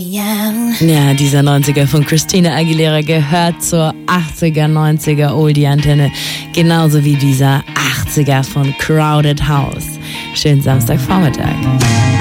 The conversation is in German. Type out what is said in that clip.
Ja, dieser 90er von Christina Aguilera gehört zur 80er, 90er Oldie-Antenne. Genauso wie dieser 80er von Crowded House. Schönen Samstagvormittag.